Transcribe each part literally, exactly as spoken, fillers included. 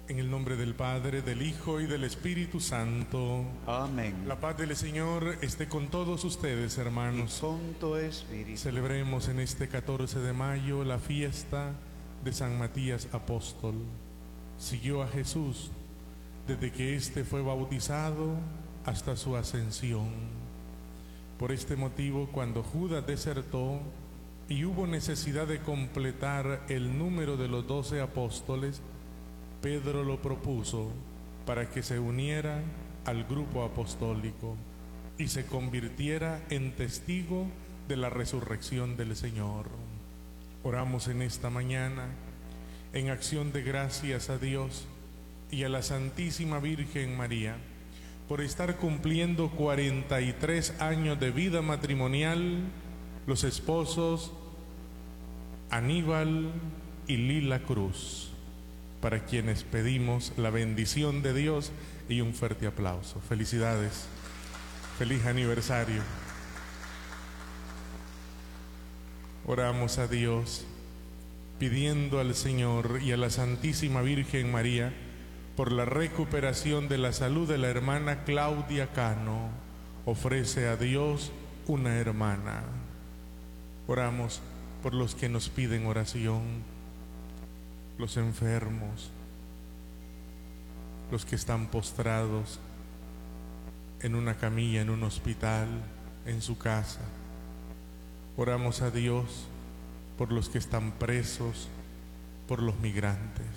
En el nombre del Padre, del Hijo y del Espíritu Santo. Amén. La paz del Señor esté con todos ustedes, hermanos. Y con tu espíritu. Celebremos en este catorce de mayo la fiesta de San Matías Apóstol. Siguió a Jesús desde que éste fue bautizado hasta su ascensión. Por este motivo, cuando Judas desertó y hubo necesidad de completar el número de los doce apóstoles, Pedro lo propuso para que se uniera al grupo apostólico y se convirtiera en testigo de la resurrección del Señor. Oramos en esta mañana en acción de gracias a Dios y a la Santísima Virgen María por estar cumpliendo cuarenta y tres años de vida matrimonial los esposos Aníbal y Lila Cruz, para quienes pedimos la bendición de Dios y un fuerte aplauso. Felicidades, feliz aniversario. Oramos a Dios pidiendo al Señor y a la Santísima Virgen María por la recuperación de la salud de la hermana Claudia Cano. Ofrece a Dios una hermana. Oramos por los que nos piden oración, los enfermos, los que están postrados en una camilla, en un hospital, en su casa. Oramos a Dios por los que están presos, por los migrantes,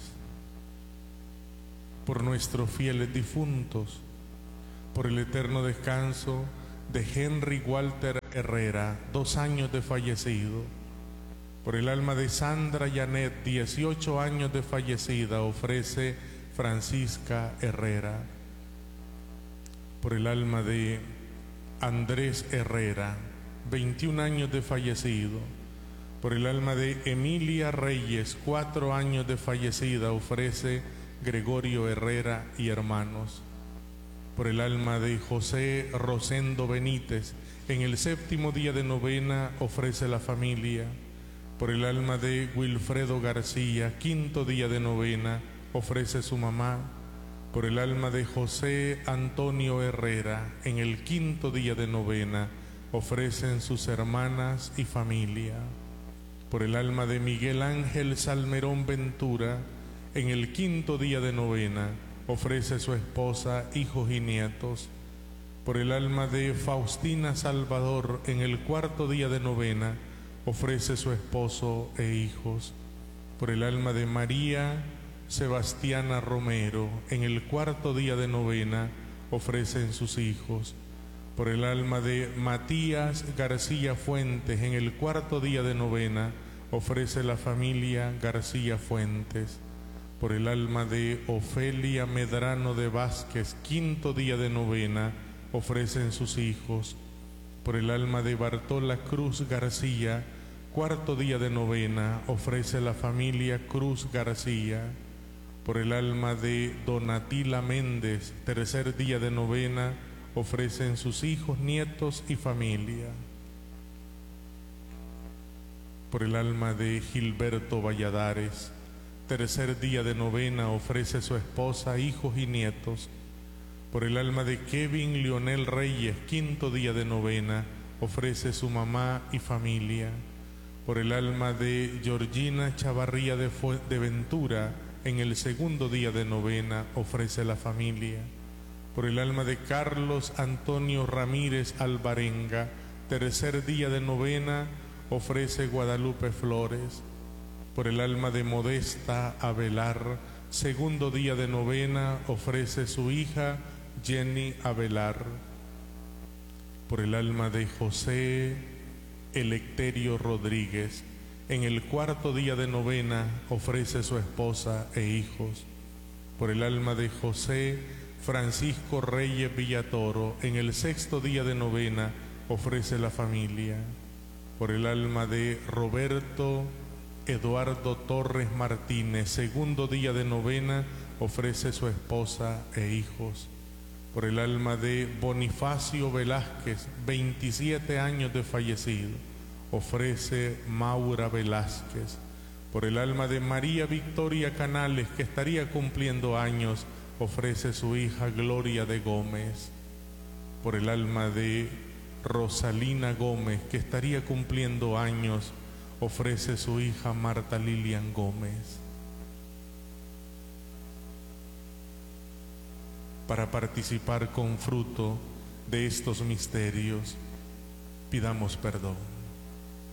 por nuestros fieles difuntos, por el eterno descanso de Henry Walter Herrera, dos años de fallecido. Por el alma de Sandra Janet, dieciocho años de fallecida, ofrece Francisca Herrera. Por el alma de Andrés Herrera, veintiún años de fallecido. Por el alma de Emilia Reyes, cuatro años de fallecida, ofrece Gregorio Herrera y hermanos. Por el alma de José Rosendo Benítez, en el séptimo día de novena, ofrece la familia. Por el alma de Wilfredo García, quinto día de novena, ofrece su mamá. Por el alma de José Antonio Herrera, en el quinto día de novena, ofrecen sus hermanas y familia. Por el alma de Miguel Ángel Salmerón Ventura, en el quinto día de novena, ofrece su esposa, hijos y nietos. Por el alma de Faustina Salvador, en el cuarto día de novena, ofrece su esposo e hijos. Por el alma de María Sebastiana Romero, en el cuarto día de novena, ofrecen sus hijos. Por el alma de Matías García Fuentes, en el cuarto día de novena, ofrece la familia García Fuentes. Por el alma de Ofelia Medrano de Vázquez, quinto día de novena, ofrecen sus hijos. Por el alma de Bartola Cruz García, cuarto día de novena, ofrece la familia Cruz García. Por el alma de Donatila Méndez, tercer día de novena, ofrecen sus hijos, nietos y familia. Por el alma de Gilberto Valladares, tercer día de novena, ofrece su esposa, hijos y nietos. Por el alma de Kevin Leonel Reyes, quinto día de novena, ofrece su mamá y familia. Por el alma de Georgina Chavarría de, de Ventura, en el segundo día de novena, ofrece la familia. Por el alma de Carlos Antonio Ramírez Alvarenga, tercer día de novena, ofrece Guadalupe Flores. Por el alma de Modesta Avelar, segundo día de novena, ofrece su hija Jenny Avelar. Por el alma de José Electerio Rodríguez, en el cuarto día de novena, ofrece su esposa e hijos. Por el alma de José Francisco Reyes Villatoro, en el sexto día de novena, ofrece la familia. Por el alma de Roberto Eduardo Torres Martínez, segundo día de novena, ofrece su esposa e hijos. Por el alma de Bonifacio Velázquez, veintisiete años de fallecido, ofrece Maura Velázquez. Por el alma de María Victoria Canales, que estaría cumpliendo años, ofrece su hija Gloria de Gómez. Por el alma de Rosalina Gómez, que estaría cumpliendo años, ofrece su hija Marta Lilian Gómez. Para participar con fruto de estos misterios, pidamos perdón.